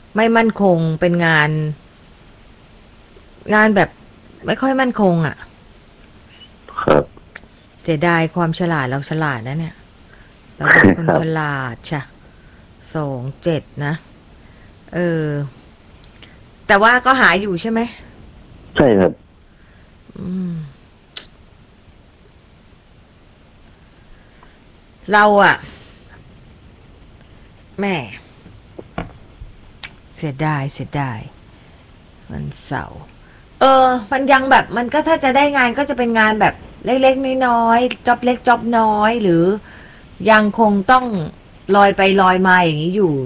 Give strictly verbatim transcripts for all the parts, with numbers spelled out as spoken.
ไม่มั่นคงเป็นงานงานแบบไม่ค่อยมั่นคงอ่ะครับเสียดายความฉลาดเราฉลาดนะเนี่ยเราเป็นคนครับฉลาดใช่สองเจ็ดนะเออแต่ว่าก็หาอยู่ใช่ไหมใช่ครับอืมเราอะแม่เสียดายเสียดายวันเสาร์เออมันยังแบบมันก็ถ้าจะได้งานก็จะเป็นงานแบบเล็กๆน้อยๆจ็อบเล็กจ็อบน้อยหรือยังคงต้องลอยไปลอยมาอย่างนี้อยู่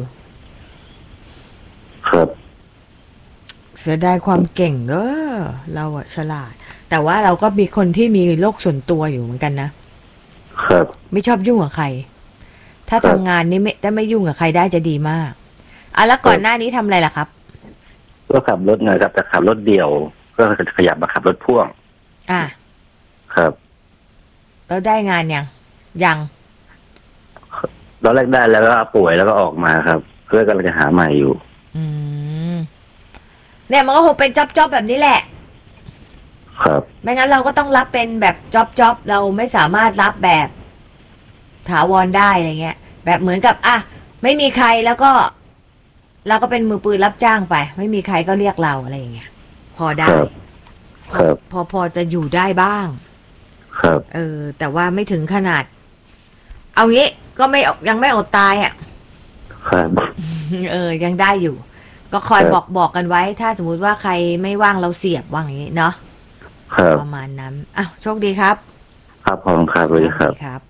ครับเสียดายความเก่งเออเราอะฉลาดแต่ว่าเราก็มีคนที่มีโลกส่วนตัวอยู่เหมือนกันนะครับไม่ชอบยุ่งกับใครถ้าครับทำงานนี้ไม่ได้ไม่ยุ่งกับใครได้จะดีมากอ่ะแล้วก่อนหน้านี้ทำอะไรล่ะครับก็ขับรถนะครับแต่ขับรถเดี่ยวก็ขยับมาขับรถพ่วงอ่ะครับแล้วได้งานยังยังตอนแรกได้แล้วก็ป่วยแล้วก็ออกมาครับเพื่อกำลังจะหาใหม่อยู่อืมเนี่ยมันก็คงเป็นจ็อบจ็อบแบบนี้แหละครับไม่งั้นเราก็ต้องรับเป็นแบบจ็อบจ็อบเราไม่สามารถรับแบบถาวรได้อะไรเงี้ยแบบเหมือนกับอ่ะไม่มีใครแล้วก็เราก็เป็นมือปืนรับจ้างไปไม่มีใครก็เรียกเราอะไรอย่างเงี้ยพอคได้รับพอครับพอพอจะอยู่ได้บ้างครับเออแต่ว่าไม่ถึงขนาดเอางี้ก็ไม่ยังไม่อดตายอ่ะครับเออยังได้อยู่ก็คอยครับบอกบอกกันไว้ถ้าสมมุติว่าใครไม่ว่างเราเสียบว่างอย่างนี้เนาะครับประมาณนั้นอ้าวโชคดีครับครับผมครับคเลยรับครับดีครับ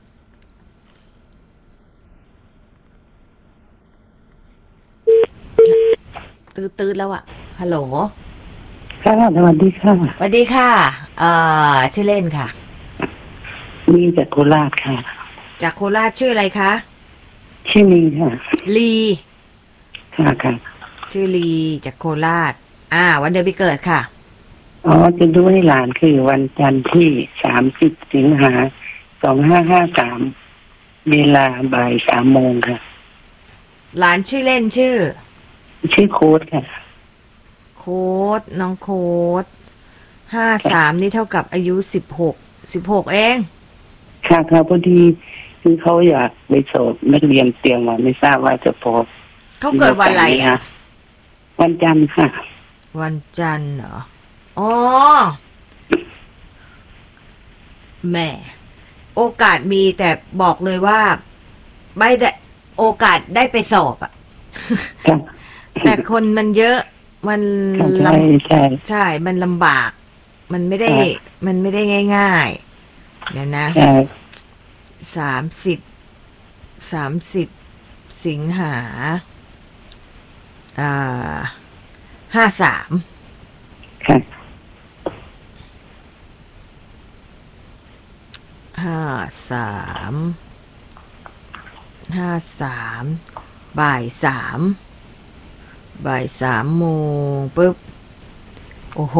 ตื้อตื้อแล้วอะฮัลโหลค่ะสวัสดีค่ะสวัสดีค่ะเอ่อชื่อเล่นค่ะมีจากโคราชค่ะจากโคราชชื่ออะไรคะชื่อมีค่ะลีค่ะค่ะชื่อลีจากโคราชอ่าวันเดือนปีเกิดค่ะอ๋อจะดูให้หลานคือวันจันทร์ที่สามสิบสิงหาสองห้าห้าสามเวลาบ่ายสามโมงค่ะหลานชื่อเล่นชื่อชื่อโค้ดค่ะโค้ดน้องโค้ดห้าสามนี่เท่ากับอายุสิบหกสิบหกเองค่ะค่ะพอดีคือเขาอยากไปสอบนักเรียนเตรียมมาไม่ทราบว่าจะพอเขาเกิดวันอะไรอ่ะวันจันทร์ค่ะวันจันทร์เหรออ๋อแหม่โอกาสมีแต่บอกเลยว่าไม่ได้โอกาสได้ไปสอบอะค่ะแต่คนมันเยอะมันลใช่ใช่ำใช่มันลำบาก มันไม่ได้มันไม่ได้ง่ายๆเดี๋ยวนะใช่สามสิบสามสิบสิงหาอ่าห้าสามค่ะห้าสามห้าสามบ่ายสามบ่ายสามโมงปุ๊บโอ้โห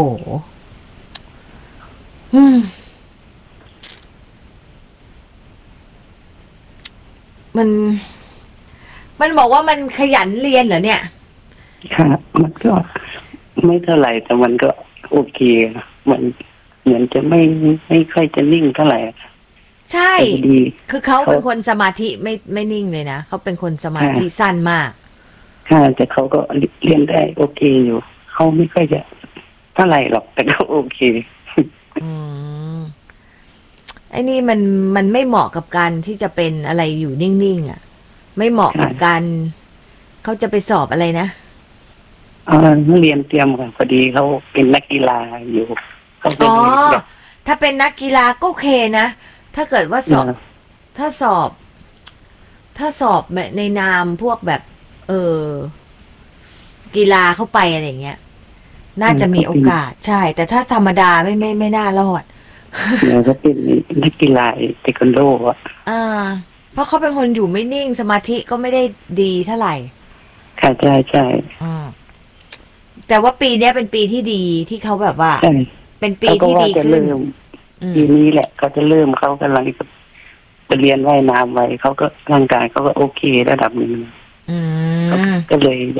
อืมมันมันบอกว่ามันขยันเรียนเหรอเนี่ยค่ะมันก็ไม่เท่าไหร่แต่มันก็โอเคนะมันเหมือนจะไม่ไม่ค่อยจะนิ่งเท่าไหร่ใช่แต่พอดีคือเขาเขาเป็นคนสมาธิไม่ไม่นิ่งเลยนะเขาเป็นคนสมาธิสั้นมากค่ะแต่เขาก็เรียนได้โอเคอยู่เขาไม่ค่อยจะเท่าไหร่หรอกแต่เขาโอเคอืมไอ้นี่มันมันไม่เหมาะกับการที่จะเป็นอะไรอยู่นิ่งๆอ่ะไม่เหมาะกับการเขาจะไปสอบอะไรนะเออเรียนเตรียมค่ะพอดีเขาเป็นนักกีฬาอยู่เขาจะอ๋ออยากถ้าเป็นนักกีฬาก็โอเคนะถ้าเกิดว่าสอบถ้าสอบ ถ้าสอบในนามพวกแบบ เออกีฬาเข้าไปอะไรเงี้ยน่าจะมีโอกาสใช่ แต่ถ้าธรรมดาไม่ไม่ไม่น่ารอดเนี่ยเขาเป็นนักกีฬาเทควันโดอ่ะอ่า เพราะเขาเป็นคนอยู่ไม่นิ่งสมาธิก็ไม่ได้ดีเท่าไหร่ค่ะใช่ใช่อ่าแต่ว่าปีนี้เป็นปีที่ดีที่เขาแบบว่าใช่เป็นปีที่ดีขึ้นปีนี้แหละเขาจะเริ่มเขากำลังจะเรียนว่ายน้ำไว้เขาก็ร่างกายเขาก็โอเคระดับหนึ่งก็เลย